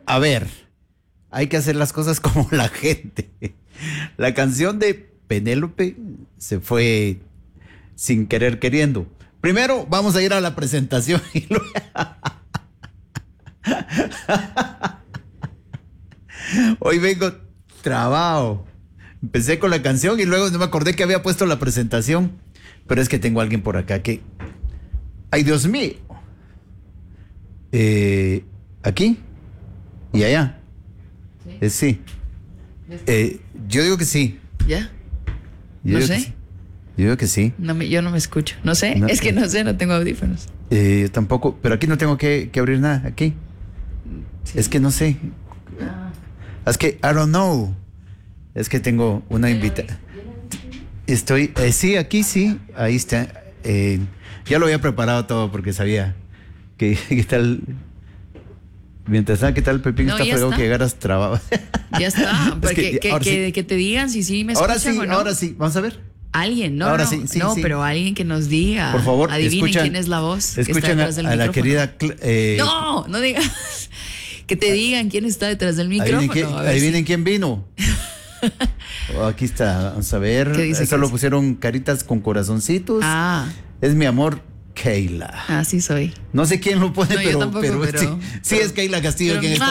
A ver, hay que hacer las cosas como la gente. La canción de Penélope se fue sin querer queriendo. Primero vamos a ir a la presentación y luego... Hoy vengo trabado. Empecé con la canción y luego no me acordé que había puesto la presentación. Pero es que tengo a alguien por acá que... ¡Ay, Dios mío! ¿Aquí? ¿Y allá? Sí. Yo digo que sí. ¿Ya? Yo no digo sé. Que sí. Yo digo que sí. Yo no me escucho. No sé. No, es que no sé, no tengo audífonos. Yo tampoco. Pero aquí no tengo que abrir nada. Aquí. Sí. Es que no sé. Es que I don't know. Es que tengo una invitada. Estoy... sí, aquí sí. Ahí está. Ya lo había preparado todo porque sabía que tal... Mientras ¿qué tal Pepín? Está fregado que llegaras trabado. Ya está. Porque sí. que te digan si sí me escuchan o no. Ahora sí. Vamos a ver. Alguien, no, ahora no, sí, no, sí. pero alguien que nos diga. Por favor, adivinen quién es la voz. Escuchen que está detrás del a la micrófono. querida... No digas. Que te digan quién está detrás del micrófono. Adivinen quién vino. Aquí está, vamos a ver. Eso lo pusieron caritas con corazoncitos. Es mi amor, Keila. Sí soy. No sé quién lo pone, no, pero sí es Keila Castillo quien está.